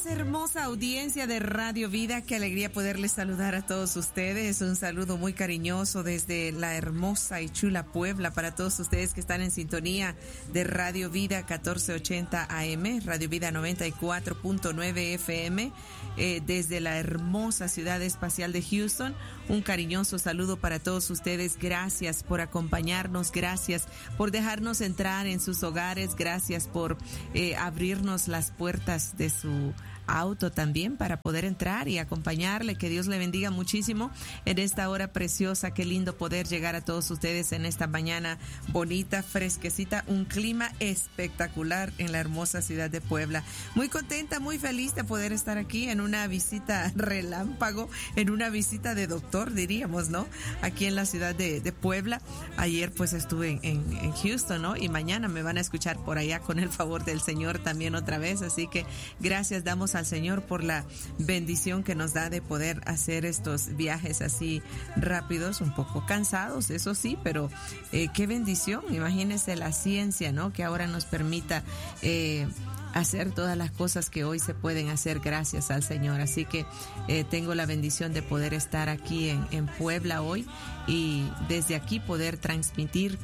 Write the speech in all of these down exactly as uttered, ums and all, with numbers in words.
Hermosa audiencia de Radio Vida, qué alegría poderles saludar a todos ustedes. Un saludo muy cariñoso desde la hermosa y chula Puebla para todos ustedes que están en sintonía de Radio Vida catorce ochenta A M, Radio Vida noventa y cuatro punto nueve F M, eh, desde la hermosa ciudad espacial de Houston. Un cariñoso saludo para todos ustedes. Gracias por acompañarnos, gracias por dejarnos entrar en sus hogares, gracias por eh, abrirnos las puertas de su auto también para poder entrar y acompañarle. Que Dios le bendiga muchísimo en esta hora preciosa. Qué lindo poder llegar a todos ustedes en esta mañana bonita, fresquecita, un clima espectacular en la hermosa ciudad de Puebla. Muy contenta, muy feliz de poder estar aquí en una visita relámpago, en una visita de doctor, diríamos, ¿no? Aquí en la ciudad de, de Puebla. Ayer pues estuve en, en, en Houston, ¿no? Y mañana me van a escuchar por allá con el favor del Señor también otra vez. Así que gracias damos a al Señor por la bendición que nos da de poder hacer estos viajes así rápidos, un poco cansados, eso sí, pero eh, qué bendición. Imagínense la ciencia, ¿no? Que ahora nos permita eh, hacer todas las cosas que hoy se pueden hacer gracias al Señor. Así que eh, tengo la bendición de poder estar aquí en, en Puebla hoy y desde aquí poder transmitir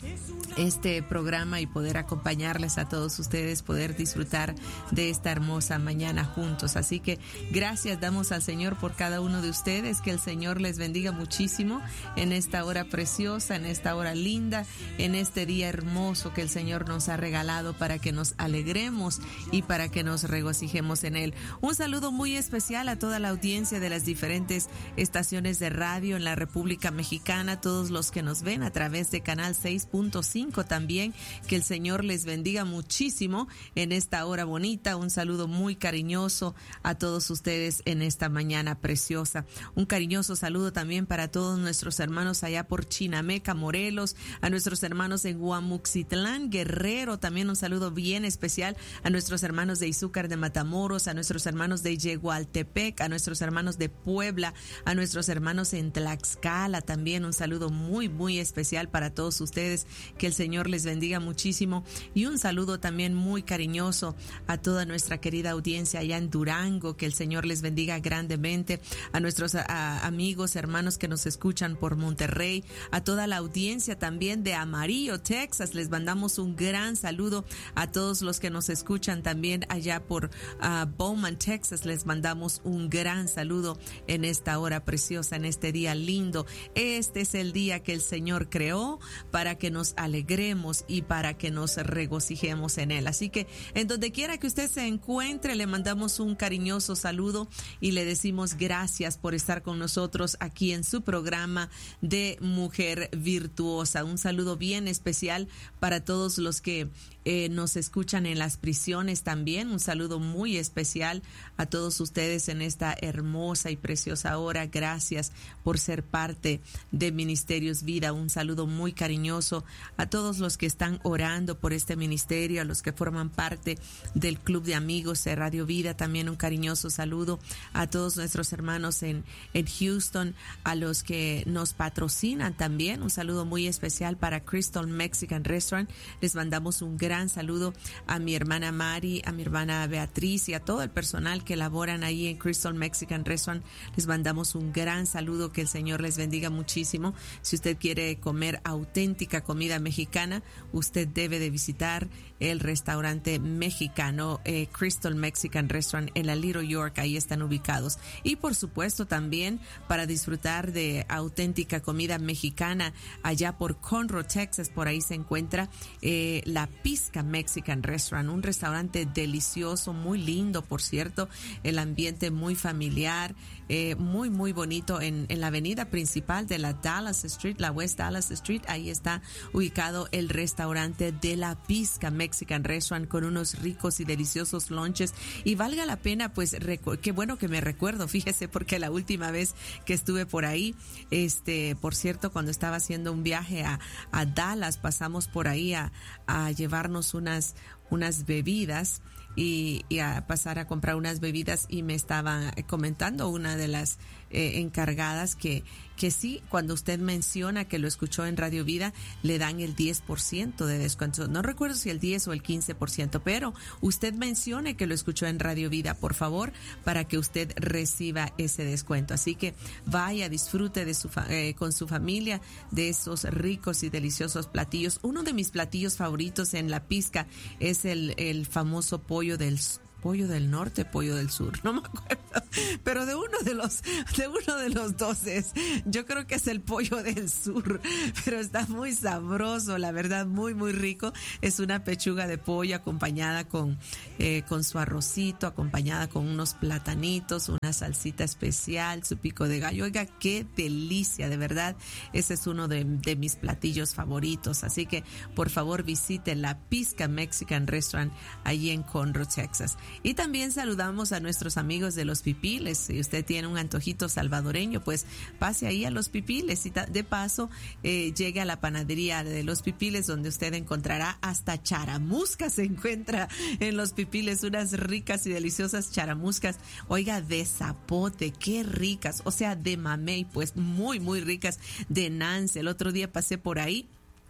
este programa y poder acompañarles a todos ustedes, poder disfrutar de esta hermosa mañana juntos. Así que gracias damos al Señor por cada uno de ustedes, que el Señor les bendiga muchísimo en esta hora preciosa, en esta hora linda, en este día hermoso que el Señor nos ha regalado para que nos alegremos y para que nos regocijemos en Él. Un saludo muy especial a toda la audiencia de las diferentes estaciones de radio en la República Mexicana, todos los que nos ven a través de Canal seis punto cinco también, que el Señor les bendiga muchísimo en esta hora bonita. Un saludo muy cariñoso a todos ustedes en esta mañana preciosa. Un cariñoso saludo también para todos nuestros hermanos allá por Chinameca, Morelos, a nuestros hermanos en Guamuxitlán, Guerrero, también un saludo bien especial a nuestros hermanos de Izúcar de Matamoros, a nuestros hermanos de Yegualtepec, a nuestros hermanos de Puebla, a nuestros hermanos en Tlaxcala, también un saludo muy muy especial para todos ustedes. Que el Señor les bendiga muchísimo y un saludo también muy cariñoso a toda nuestra querida audiencia allá en Durango. Que el Señor les bendiga grandemente, a nuestros a, amigos, hermanos que nos escuchan por Monterrey, a toda la audiencia también de Amarillo, Texas. Les mandamos un gran saludo a todos los que nos escuchan también allá por uh, Bowman, Texas. Les mandamos un gran saludo en esta hora preciosa, en este día lindo. Este es el día que el Señor creó para que nos alegremos y para que nos regocijemos en Él. Así que en donde quiera que usted se encuentre, le mandamos un cariñoso saludo y le decimos gracias por estar con nosotros aquí en su programa de Mujer Virtuosa. Un saludo bien especial para todos los que eh, nos escuchan en las prisiones también. Un saludo muy especial a todos ustedes en esta hermosa y preciosa hora. Gracias por ser parte de Ministerios Vida. Un saludo muy cariñoso a todos los que están orando por este ministerio, a los que forman parte del Club de Amigos de Radio Vida. También un cariñoso saludo a todos nuestros hermanos en, en Houston, a los que nos patrocinan también. Un saludo muy especial para Crystal Mexican Restaurant. Les mandamos un gran saludo a mi hermana Mari, a mi hermana Beatriz y a todo el personal que laboran ahí en Crystal Mexican Restaurant. Les mandamos un gran saludo, que el Señor les bendiga muchísimo. Si usted quiere comer auténtica comida mexicana, usted debe de visitar el restaurante mexicano eh, Crystal Mexican Restaurant en la Little York. Ahí están ubicados. Y por supuesto también para disfrutar de auténtica comida mexicana allá por Conroe, Texas, por ahí se encuentra eh, la Pizca Mexican Restaurant, un restaurante delicioso, muy lindo, por cierto, el ambiente muy familiar, eh, muy muy bonito en, en la avenida principal de la Dallas Street, la West Dallas Street. Ahí está ubicado el restaurante de la Pizca Mexican Restaurant con unos ricos y deliciosos lunches. Y valga la pena, pues, recu- qué bueno que me recuerdo, fíjese, porque la última vez que estuve por ahí, este, por cierto, cuando estaba haciendo un viaje a, a Dallas, pasamos por ahí a, a llevarnos unas, unas bebidas y, y a pasar a comprar unas bebidas y me estaba comentando una de las eh, encargadas que, que sí, cuando usted menciona que lo escuchó en Radio Vida, le dan el diez por ciento de descuento. No recuerdo si el diez o el quince por ciento, pero usted mencione que lo escuchó en Radio Vida, por favor, para que usted reciba ese descuento. Así que vaya, disfrute de su fa- eh, con su familia de esos ricos y deliciosos platillos. Uno de mis platillos favoritos en la pizca es el, el famoso pollo del pollo del norte, pollo del sur, no me acuerdo, pero de uno de los, de uno de los dos es, yo creo que es el pollo del sur, pero está muy sabroso, la verdad, muy, muy rico. Es una pechuga de pollo acompañada con, eh, con su arrocito, acompañada con unos platanitos, una salsita especial, su pico de gallo. Oiga, qué delicia, de verdad, ese es uno de, de mis platillos favoritos. Así que, por favor, visite la Pizca Mexican Restaurant allí en Conroe, Texas. Y también saludamos a nuestros amigos de Los Pipiles. Si usted tiene un antojito salvadoreño, pues pase ahí a Los Pipiles y de paso eh, llegue a la panadería de Los Pipiles, donde usted encontrará hasta charamuscas. Se encuentra en Los Pipiles unas ricas y deliciosas charamuscas. Oiga, de zapote, qué ricas. O sea, de mamey, pues muy, muy ricas. De Nance. El otro día pasé por ahí.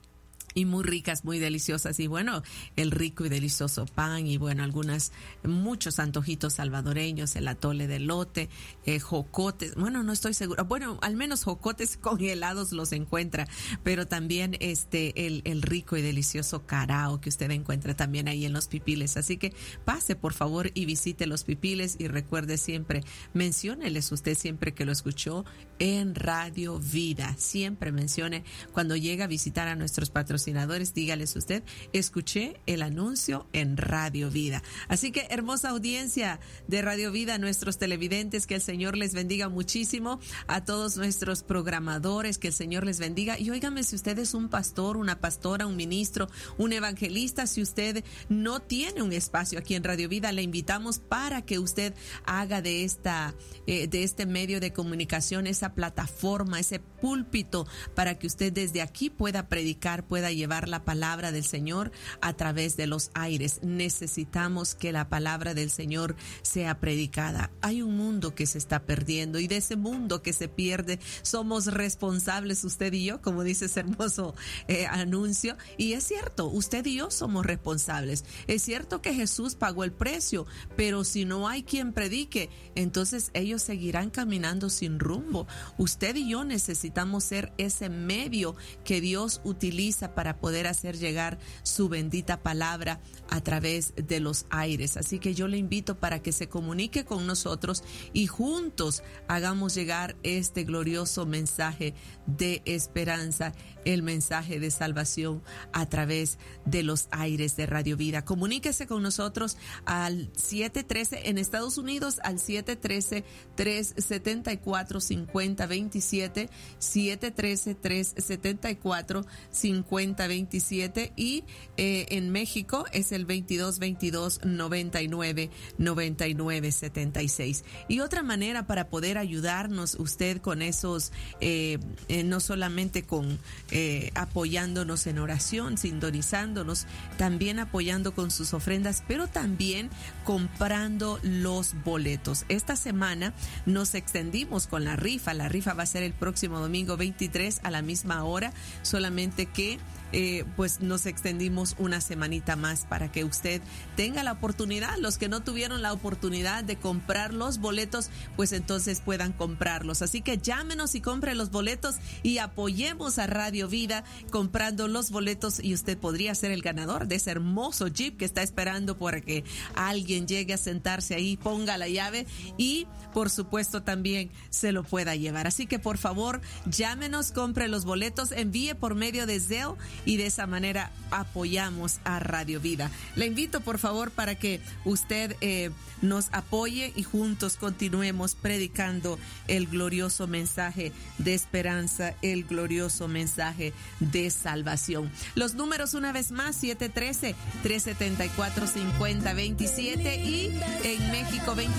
Y muy ricas, muy deliciosas. Y bueno, el rico y delicioso pan. Y bueno, algunas, muchos antojitos salvadoreños, el atole de elote, eh, jocotes. Bueno, no estoy segura. Bueno, al menos jocotes congelados los encuentra. Pero también este, el, el rico y delicioso carao que usted encuentra también ahí en Los Pipiles. Así que pase, por favor, y visite Los Pipiles. Y recuerde siempre, mencióneles usted siempre que lo escuchó en Radio Vida. Siempre mencione cuando llega a visitar a nuestros patrocinadores. Dígales usted, escuché el anuncio en Radio Vida. Así que, hermosa audiencia de Radio Vida, nuestros televidentes, que el Señor les bendiga muchísimo, a todos nuestros programadores, que el Señor les bendiga. Y óigame, si usted es un pastor, una pastora, un ministro, un evangelista, si usted no tiene un espacio aquí en Radio Vida, le invitamos para que usted haga de esta, eh, de este medio de comunicación esa plataforma, ese púlpito, para que usted desde aquí pueda predicar, pueda llevar la palabra del Señor a través de los aires. Necesitamos que la palabra del Señor sea predicada. Hay un mundo que se está perdiendo, y de ese mundo que se pierde somos responsables usted y yo, como dice ese hermoso eh, anuncio. Y es cierto, usted y yo somos responsables. Es cierto que Jesús pagó el precio, pero si no hay quien predique, entonces ellos seguirán caminando sin rumbo. Usted y yo necesitamos ser ese medio que Dios utiliza para para poder hacer llegar su bendita palabra a través de los aires. Así que yo le invito para que se comunique con nosotros y juntos hagamos llegar este glorioso mensaje de esperanza, el mensaje de salvación a través de los aires de Radio Vida. Comuníquese con nosotros al siete uno tres en Estados Unidos, al siete uno tres, tres siete cuatro, cinco cero dos siete, siete uno tres, tres siete cuatro, cinco cero dos siete, y eh, en México es el veintidós veintidós noventa y nueve noventa y nueve setenta y seis. Y otra manera para poder ayudarnos usted con esos, eh, eh, no solamente con eh, apoyándonos en oración, sintonizándonos, también apoyando con sus ofrendas, pero también comprando los boletos. Esta semana nos extendimos con la rifa. La rifa va a ser el próximo domingo veintitrés a la misma hora, solamente que Eh, pues nos extendimos una semanita más para que usted tenga la oportunidad. Los que no tuvieron la oportunidad de comprar los boletos, pues entonces puedan comprarlos. Así que llámenos y compre los boletos y apoyemos a Radio Vida comprando los boletos, y usted podría ser el ganador de ese hermoso Jeep que está esperando por que alguien llegue a sentarse ahí, ponga la llave y por supuesto también se lo pueda llevar. Así que por favor, llámenos, compre los boletos, envíe por medio de Zelle, y de esa manera apoyamos a Radio Vida. Le invito por favor para que usted eh, nos apoye y juntos continuemos predicando el glorioso mensaje de esperanza, el glorioso mensaje de salvación. Los números una vez más, siete uno tres, tres siete cuatro, cinco cero dos siete, y en México veinte